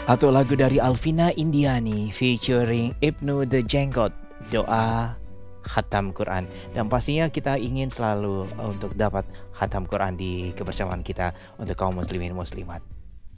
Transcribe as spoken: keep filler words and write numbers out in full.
Atau lagu dari Alvina Indiani featuring Ibnu The Jenggot, doa khatam Quran. Dan pastinya kita ingin selalu untuk dapat khatam Quran di kebersamaan kita untuk kaum muslimin muslimat.